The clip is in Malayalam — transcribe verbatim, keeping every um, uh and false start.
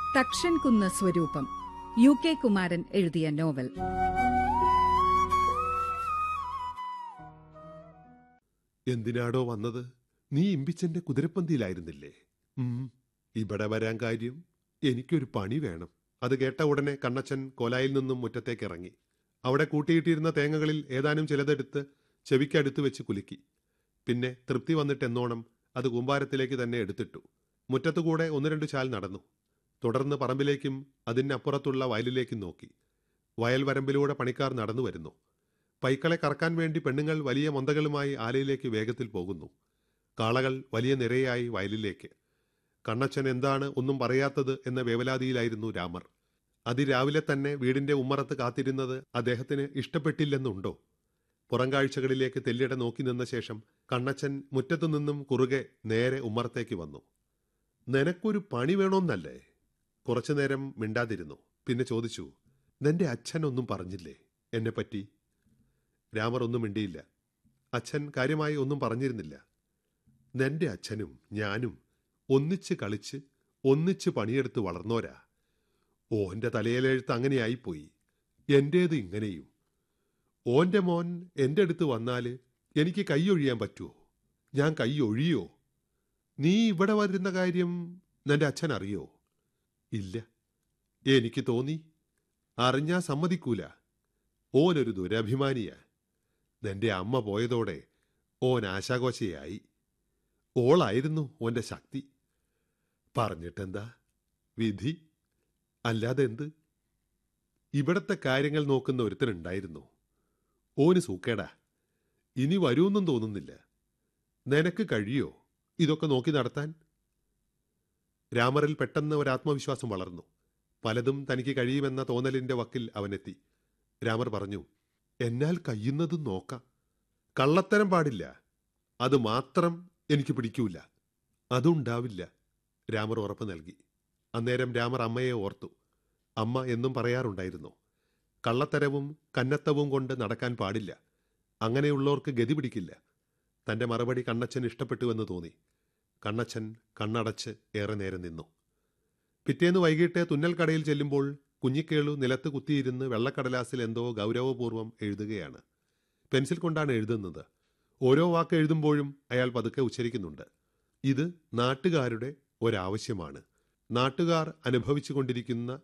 തക്ഷൻ കുന്ന് സ്വരൂപം, യു കെ കുമാരൻ എഴുതിയ നോവൽ. എന്തിനാടോ വന്നത്? നീ ഇമ്പിച്ചന്റെ കുതിരപ്പന്തിയിലായിരുന്നില്ലേ? ഉം ഇവിടെ വരാൻ കാര്യം, എനിക്കൊരു പണി വേണം. അത് കേട്ട ഉടനെ കണ്ണച്ചൻ കോലായിൽ നിന്നും മുറ്റത്തേക്ക് ഇറങ്ങി. അവിടെ കൂട്ടിയിട്ടിരുന്ന തേങ്ങകളിൽ ഏതാനും ചിലതെടുത്ത് ചെവിക്കടുത്ത് വെച്ച് കുലുക്കി. പിന്നെ തൃപ്തി വന്നിട്ടെന്നോണം അത് കൂമ്പാരത്തിലേക്ക് തന്നെ എടുത്തിട്ടു. മുറ്റത്തുകൂടെ ഒന്ന് രണ്ടു ചാൽ നടന്നു. തുടർന്ന് പറമ്പിലേക്കും അതിനപ്പുറത്തുള്ള വയലിലേക്കും നോക്കി. വയൽ വരമ്പിലൂടെ പണിക്കാർ നടന്നു വരുന്നു. പൈക്കളെ കറക്കാൻ വേണ്ടി പെണ്ണുങ്ങൾ വലിയ മൊന്തകളുമായി ആലയിലേക്ക് വേഗത്തിൽ പോകുന്നു. കാളകൾ വലിയ നിരയായി വയലിലേക്ക്. കണ്ണച്ചൻ എന്താണ് ഒന്നും പറയാത്തത് എന്ന വേവലാതിയിലായിരുന്നു രാമർ. അതിരാവിലെ തന്നെ വീടിന്റെ ഉമ്മറത്ത് കാത്തിരുന്നത് അദ്ദേഹത്തിന് ഇഷ്ടപ്പെട്ടില്ലെന്നുണ്ടോ? പുറംകാഴ്ചകളിലേക്ക് തെല്ലിട നോക്കി നിന്ന ശേഷം കണ്ണച്ചൻ മുറ്റത്തു നിന്നും കുറുകെ നേരെ ഉമ്മറത്തേക്ക് വന്നു. നിനക്കൊരു പണി വേണോന്നല്ലേ? കുറച്ചുനേരം മിണ്ടാതിരുന്നു. പിന്നെ ചോദിച്ചു, നിന്റെ അച്ഛൻ ഒന്നും പറഞ്ഞില്ലേ എന്നെപ്പറ്റി? രാമർ ഒന്നും മിണ്ടിയില്ല. അച്ഛൻ കാര്യമായി ഒന്നും പറഞ്ഞിരുന്നില്ല. നിന്റെ അച്ഛനും ഞാനും ഒന്നിച്ച് കളിച്ച് ഒന്നിച്ച് പണിയെടുത്ത് വളർന്നോരാ. ഓന്റെ തലയിലെഴുത്ത് അങ്ങനെയായിപ്പോയി, എന്റേത് ഇങ്ങനെയും. ഓന്റെ മോൻ എൻ്റെ അടുത്ത് വന്നാല് എനിക്ക് കൈയൊഴിയാൻ പറ്റുമോ? ഞാൻ കൈയൊഴിയോ? നീ ഇവിടെ വരുന്ന കാര്യം നിന്റെ അച്ഛൻ അറിയോ? ഇല്ല, എനിക്ക് തോന്നി. അറിഞ്ഞാ സമ്മതിക്കൂല. ഓനൊരു ദുരഭിമാനിയാ. നിന്റെ അമ്മ പോയതോടെ ഓൻ ആശാഘോഷയായി. ഓളായിരുന്നു ഓന്റെ ശക്തി. പറഞ്ഞിട്ടെന്താ, വിധി അല്ലാതെ എന്ത്? ഇവിടത്തെ കാര്യങ്ങൾ നോക്കുന്ന ഒരുത്തനുണ്ടായിരുന്നു. ഓന് സൂക്കേടാ. ഇനി വരുമെന്നും തോന്നുന്നില്ല. നിനക്ക് കഴിയോ ഇതൊക്കെ നോക്കി നടത്താൻ? രാമറിൽ പെട്ടെന്ന് ഒരാത്മവിശ്വാസം വളർന്നു. പലതും തനിക്ക് കഴിയുമെന്ന തോന്നലിന്റെ വക്കിൽ അവനെത്തി. രാമർ പറഞ്ഞു, എന്നാൽ കഴിയുന്നതും നോക്കാം. കള്ളത്തരം പാടില്ല. അത് മാത്രം എനിക്ക് പിടിക്കൂല. അതുണ്ടാവില്ല, രാമർ ഉറപ്പ് നൽകി. അന്നേരം രാമർ അമ്മയെ ഓർത്തു. അമ്മ എന്നും പറയാറുണ്ടായിരുന്നു, കള്ളത്തരവും കന്നത്തവും കൊണ്ട് നടക്കാൻ പാടില്ല. അങ്ങനെയുള്ളവർക്ക് ഗതി പിടിക്കില്ല. തന്റെ മറുപടി കണ്ണച്ചൻ ഇഷ്ടപ്പെട്ടുവെന്ന് തോന്നി. കണ്ണച്ചൻ കണ്ണടച്ച് ഏറെ നേരം നിന്നു. പിറ്റേന്ന് വൈകിട്ട് തുന്നൽ കടയിൽ ചെല്ലുമ്പോൾ കുഞ്ഞിക്കേളു നിലത്ത് കുത്തിയിരുന്ന് വെള്ളക്കടലാസിൽ എന്തോ ഗൗരവപൂർവ്വം എഴുതുകയാണ്. പെൻസിൽ കൊണ്ടാണ് എഴുതുന്നത്. ഓരോ വാക്ക് എഴുതുമ്പോഴും അയാൾ പതുക്കെ ഉച്ചരിക്കുന്നുണ്ട്. ഇത് നാട്ടുകാരുടെ ഒരാവശ്യമാണ്. നാട്ടുകാർ അനുഭവിച്ചു കൊണ്ടിരിക്കുന്ന